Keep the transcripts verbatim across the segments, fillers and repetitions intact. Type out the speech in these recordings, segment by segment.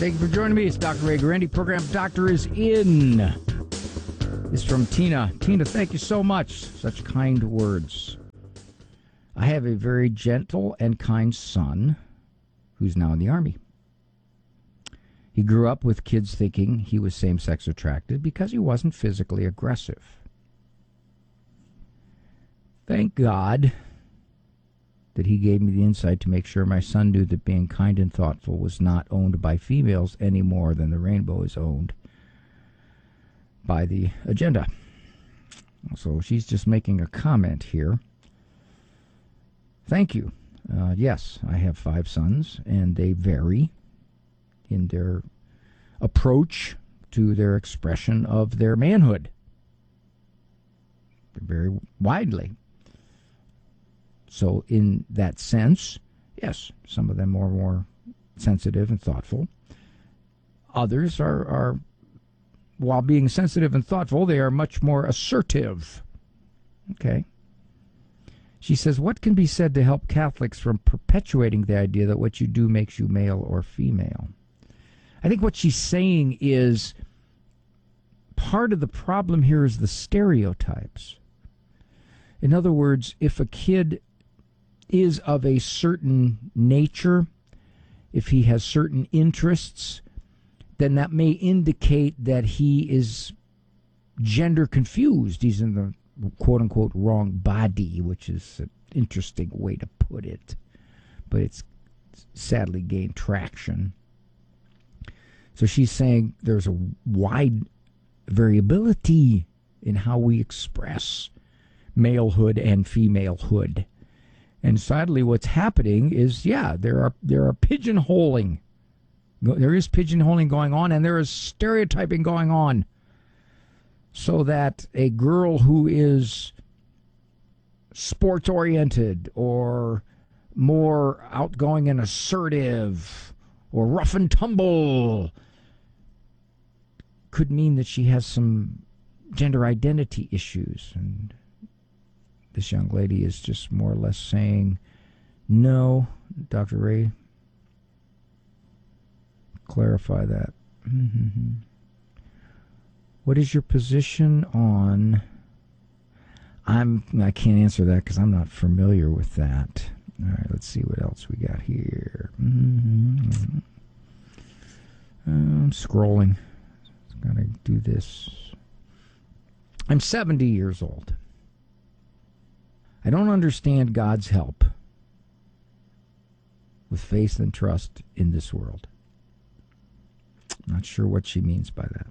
Thank you for joining me. It's Doctor Ray Guarendi. Program Doctor is in. It's from Tina. Tina, thank you so much. Such kind words. I have a very gentle and kind son who's now in the Army. He grew up with kids thinking he was same-sex attracted because he wasn't physically aggressive. Thank God that he gave me the insight to make sure my son knew that being kind and thoughtful was not owned by females any more than the rainbow is owned by the agenda. So she's just making a comment here. Thank you. Uh, yes, I have five sons, and they vary in their approach to their expression of their manhood. Very widely. So in that sense, yes, some of them are more sensitive and thoughtful. Others are, are, while being sensitive and thoughtful, they are much more assertive. Okay. She says, what can be said to help Catholics from perpetuating the idea that what you do makes you male or female? I think what she's saying is part of the problem here is the stereotypes. In other words, if a kid is of a certain nature, if he has certain interests, then that may indicate that he is gender confused. He's in the quote-unquote wrong body, which is an interesting way to put it, but it's sadly gained traction. So she's saying there's a wide variability in how we express malehood and femalehood. And sadly, what's happening is, yeah, there are there are pigeonholing. There is pigeonholing going on, and there is stereotyping going on. So that a girl who is sports-oriented or more outgoing and assertive or rough and tumble could mean that she has some gender identity issues. And this young lady is just more or less saying, no, Doctor Ray, clarify that. Mm-hmm. What is your position on... I'm, I can't answer that because I'm not familiar with that. All right, let's see what else we got here. Mm-hmm. I'm scrolling. Got to do this. I'm seventy years old. I don't understand God's help with faith and trust in this world. Not sure what she means by that.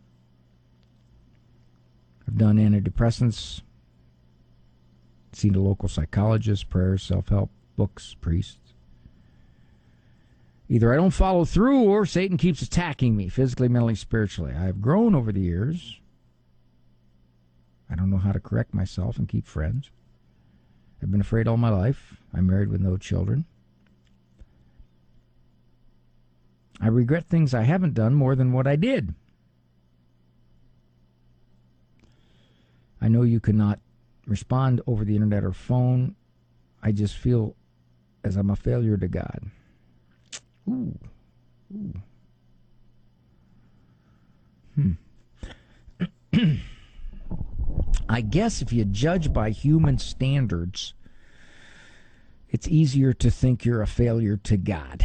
I've done antidepressants, seen a local psychologist, prayers, self-help, books, priests. Either I don't follow through or Satan keeps attacking me physically, mentally, spiritually. I've grown over the years. I don't know how to correct myself and keep friends. I've been afraid all my life. I'm married with no children. I regret things I haven't done more than what I did. I know you cannot respond over the internet or phone. I just feel as I'm a failure to God. Ooh. Ooh. Hmm. I guess if you judge by human standards, it's easier to think you're a failure to God.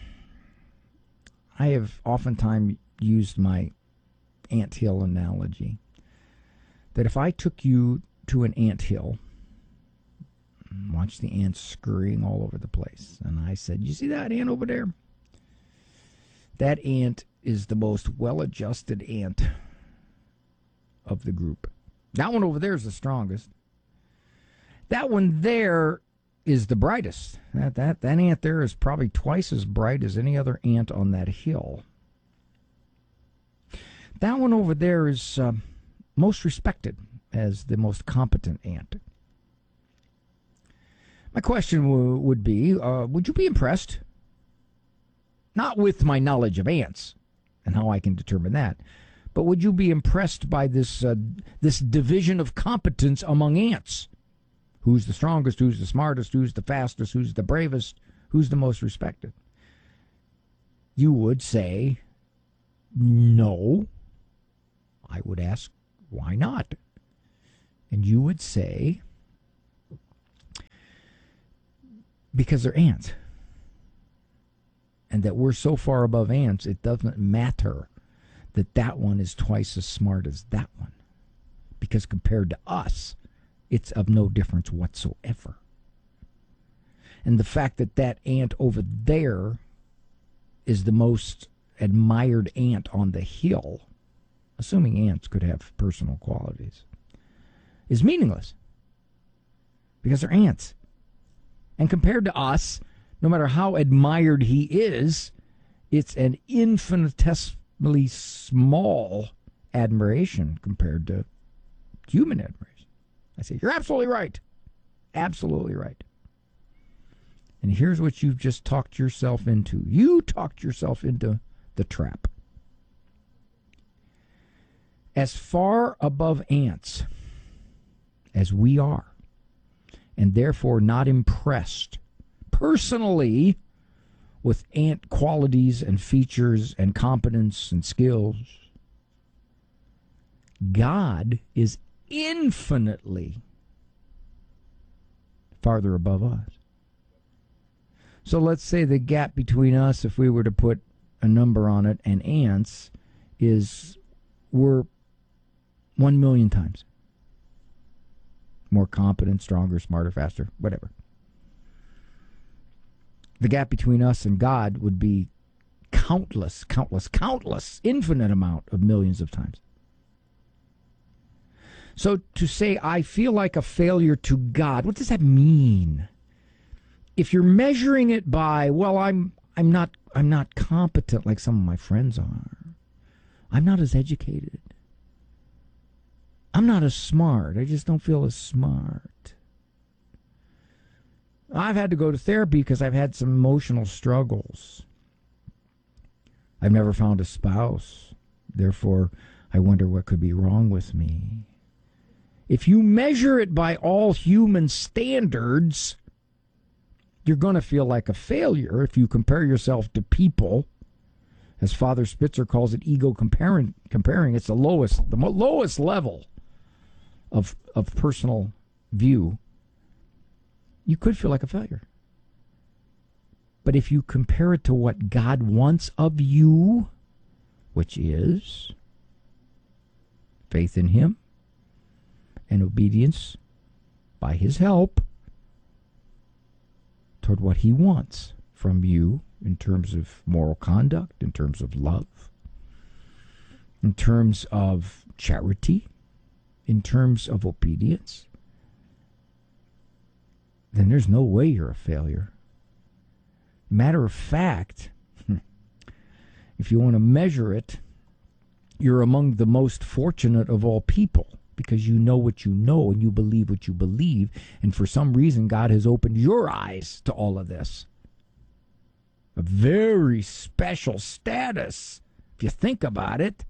I have oftentimes used my anthill analogy. That if I took you to an anthill, watch the ants scurrying all over the place, and I said, you see that ant over there? That ant is the most well-adjusted ant of the group. That one over there is the strongest. That one there is the brightest. That, that, that ant there is probably twice as bright as any other ant on that hill. That one over there is... Uh, most respected as the most competent ant. My question w- would be, uh, would you be impressed? Not with my knowledge of ants and how I can determine that, but would you be impressed by this uh, this division of competence among ants? Who's the strongest, who's the smartest, who's the fastest, who's the bravest, who's the most respected? You would say No. I would ask, why not? And you would say, because they're ants. And that we're so far above ants, it doesn't matter that that one is twice as smart as that one. Because compared to us, it's of no difference whatsoever. And the fact that that ant over there is the most admired ant on the hill, assuming ants could have personal qualities, is meaningless. Because they're ants. And compared to us, no matter how admired he is, it's an infinitesimally small admiration compared to human admiration. I say, you're absolutely right. Absolutely right. And here's what you've just talked yourself into. You talked yourself into the trap. As far above ants as we are, and therefore not impressed personally with ant qualities and features and competence and skills, God is infinitely farther above us. So let's say the gap between us, if we were to put a number on it, and ants, is we're one million times more competent, stronger, smarter, faster, whatever. The gap between us and God would be countless, countless, countless, infinite amount of millions of times. So to say, I feel like a failure to God, what does that mean? If you're measuring it by, well, I'm I'm not I'm not competent like some of my friends are. I'm not as educated. I'm not as smart. I just don't feel as smart. I've had to go to therapy because I've had some emotional struggles. I've never found a spouse. Therefore, I wonder what could be wrong with me. If you measure it by all human standards, you're going to feel like a failure if you compare yourself to people. As Father Spitzer calls it, ego comparing. Comparing, it's the lowest, the mo- lowest level of of personal view. You could feel like a failure. But if you compare it to what God wants of you, which is faith in Him and obedience by His help toward what He wants from you in terms of moral conduct, in terms of love, in terms of charity, in terms of obedience, then there's no way you're a failure. Matter of fact, if you want to measure it, you're among the most fortunate of all people because you know what you know and you believe what you believe, and for some reason God has opened your eyes to all of this. A very special status, if you think about it.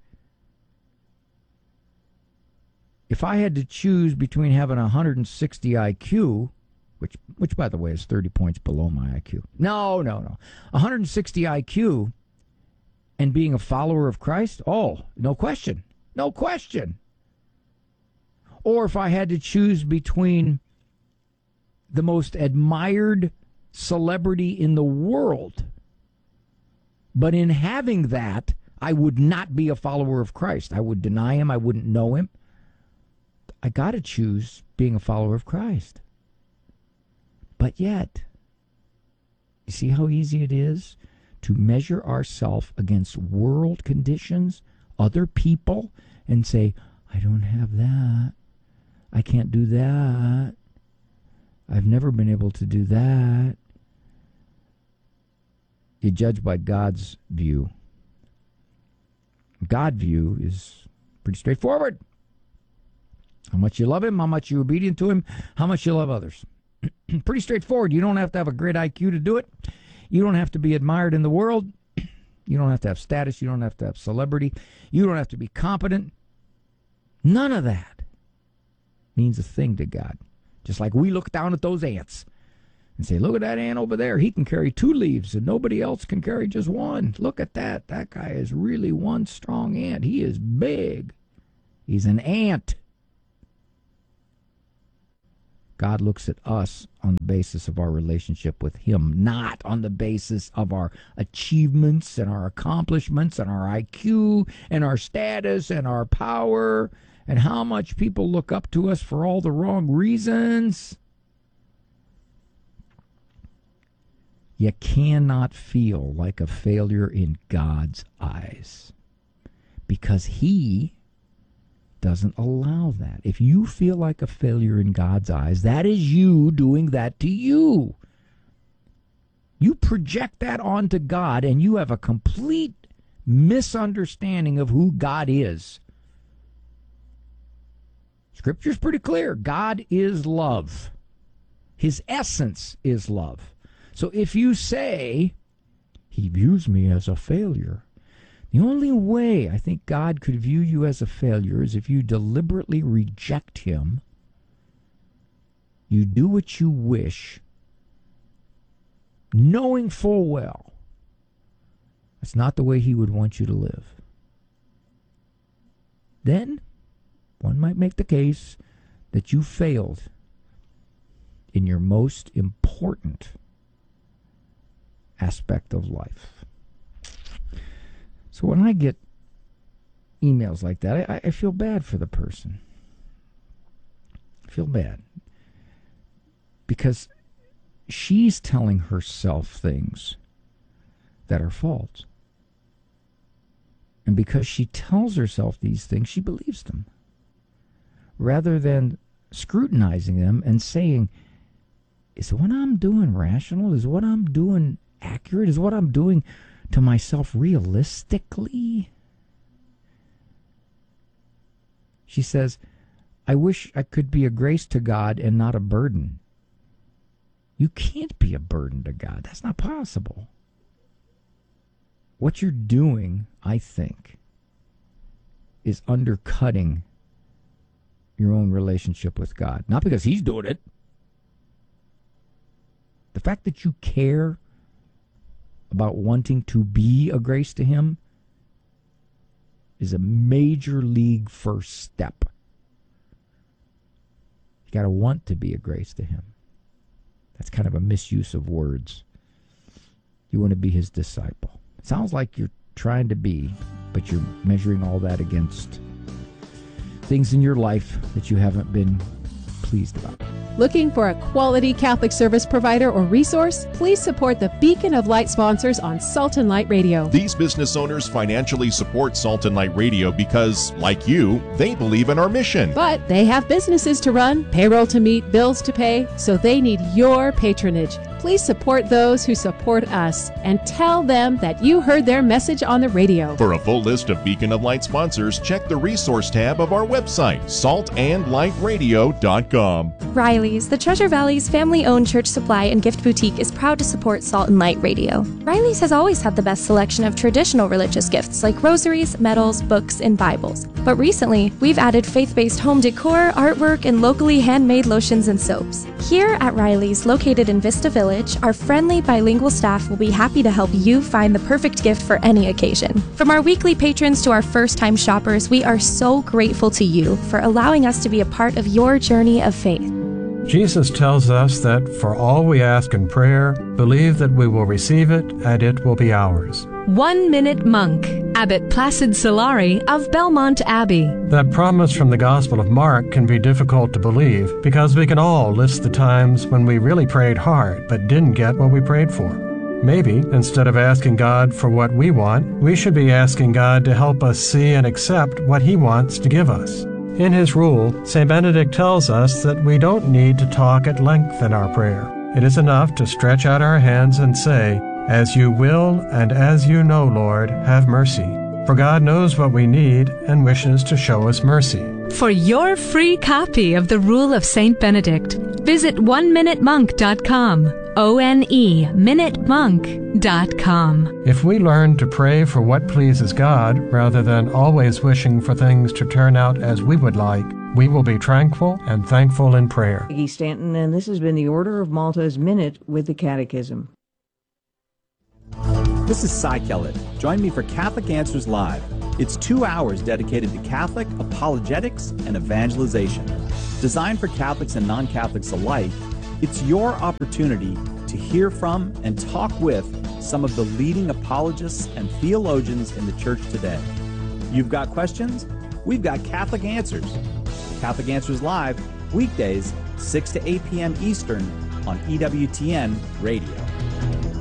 If I had to choose between having a one hundred sixty I Q, which, which by the way, is thirty points below my I Q. No, no, no. one hundred sixty I Q and being a follower of Christ? Oh, no question. No question. Or if I had to choose between the most admired celebrity in the world, but in having that, I would not be a follower of Christ. I would deny Him. I wouldn't know Him. I got to choose being a follower of Christ. But yet, you see how easy it is to measure ourselves against world conditions, other people, and say, I don't have that. I can't do that. I've never been able to do that. You judge by God's view. God's view is pretty straightforward. How much you love Him, how much you're obedient to Him, how much you love others. Pretty straightforward. You don't have to have a great I Q to do it. You don't have to be admired in the world. You don't have to have status. You don't have to have celebrity. You don't have to be competent. None of that means a thing to God. Just like we look down at those ants and say, look at that ant over there. He can carry two leaves and nobody else can carry just one. Look at that. That guy is really one strong ant. He is big. He's an ant. God looks at us on the basis of our relationship with him, not on the basis of our achievements and our accomplishments and our I Q and our status and our power and how much people look up to us for all the wrong reasons. You cannot feel like a failure in God's eyes because he doesn't allow that. If you feel like a failure in God's eyes, that is you doing that to you. You project that onto God, and you have a complete misunderstanding of who God is. Scripture's pretty clear. God is love. His essence is love. So if you say, he views me as a failure, the only way I think God could view you as a failure is if you deliberately reject him, you do what you wish, knowing full well that's not the way he would want you to live. Then one might make the case that you failed in your most important aspect of life. So when I get emails like that, I, I feel bad for the person. I feel bad. Because she's telling herself things that are false. And because she tells herself these things, she believes them. Rather than scrutinizing them and saying, is what I'm doing rational? Is what I'm doing accurate? Is what I'm doing to myself realistically? She says, I wish I could be a grace to God and not a burden. You can't be a burden to God. That's not possible. What you're doing, I think, is undercutting your own relationship with God. Not because he's doing it. The fact that you care about wanting to be a grace to him is a major league first step. You got to want to be a grace to him. That's kind of a misuse of words. You want to be his disciple. It sounds like you're trying to be, but you're measuring all that against things in your life that you haven't been pleased about. Looking for a quality Catholic service provider or resource? Please support the Beacon of Light sponsors on Salt and Light Radio. These business owners financially support Salt and Light Radio because, like you, they believe in our mission. But they have businesses to run, payroll to meet, bills to pay, so they need your patronage. Please support those who support us and tell them that you heard their message on the radio. For a full list of Beacon of Light sponsors, check the resource tab of our website, salt and light radio dot com. Riley's, the Treasure Valley's family-owned church supply and gift boutique, is proud to support Salt and Light Radio. Riley's has always had the best selection of traditional religious gifts like rosaries, medals, books, and Bibles. But recently, we've added faith-based home decor, artwork, and locally handmade lotions and soaps. Here at Riley's, located in Vista Village, our friendly bilingual staff will be happy to help you find the perfect gift for any occasion. From our weekly patrons to our first-time shoppers, we are so grateful to you for allowing us to be a part of your journey of faith. Jesus tells us that for all we ask in prayer, believe that we will receive it and it will be ours. One Minute Monk, Abbot Placid Solari of Belmont Abbey. That promise from the Gospel of Mark can be difficult to believe because we can all list the times when we really prayed hard but didn't get what we prayed for. Maybe, instead of asking God for what we want, we should be asking God to help us see and accept what He wants to give us. In his rule, Saint Benedict tells us that we don't need to talk at length in our prayer. It is enough to stretch out our hands and say, "As you will and as you know, Lord, have mercy." For God knows what we need and wishes to show us mercy. For your free copy of the Rule of Saint Benedict, visit one minute monk dot com O N E, minute monk dot com. If we learn to pray for what pleases God rather than always wishing for things to turn out as we would like, we will be tranquil and thankful in prayer. Peggy Stanton, and this has been the Order of Malta's Minute with the Catechism. This is Cy Kellett. Join me for Catholic Answers Live. It's two hours dedicated to Catholic apologetics and evangelization. Designed for Catholics and non-Catholics alike, it's your opportunity to hear from and talk with some of the leading apologists and theologians in the church today. You've got questions? We've got Catholic Answers. Catholic Answers Live, weekdays, six to eight p.m. Eastern on E W T N Radio.